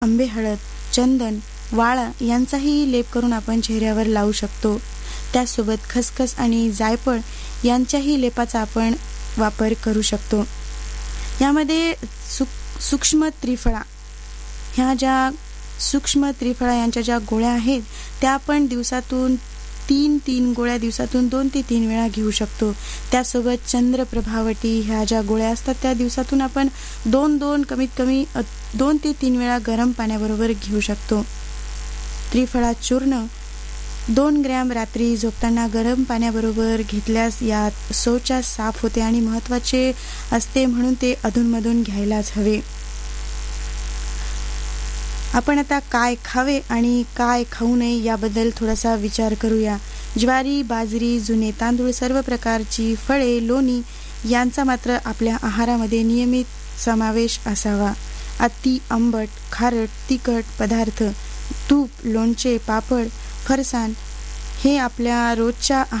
आंबे हळद, चंदन, वाळा यांचाही लेप करून आपण चेहऱ्यावर लावू शकतो. त्यासोबत खसखस आणि जायफळ यांच्याही लेपाचा आपण वापर करू शकतो. यामध्ये सूक्ष्म त्रिफळा यांच्या ज्या गोळ्या आहेत त्या आपण दिवसातून 3 गोळ्या दिवसातून 2 ते 3 वेळा घेऊ शकतो. त्यासोबत चंद्रप्रभावटी ह्या ज्या गोळ्या असतात त्या दिवसातून आपण 2 कमीत कमी 2 ते 3 वेळा गरम पाण्याबरोबर घेऊ शकतो. त्रिफळा चूर्ण 2 ग्रॅम रात्री झोपताना गरम पाण्याबरोबर घेतल्यास यात शौच साफ होते आणि महत्त्वाचे असते म्हणून ते अधूनमधून घ्यायलाच हवे. आपण आता काय खावे आणि काय खाऊ नये याबद्दल थोडासा विचार करूया. ज्वारी, बाजरी, जुने तांदूळ, सर्व प्रकारची फळे, लोणी यांचा मात्र आपल्या आहारामध्ये नियमित समावेश असावा. अति आंबट, खारट, तिखट पदार्थ, तूप, लोणचे, पापड, फरसाण हे आपल्या रोजच्या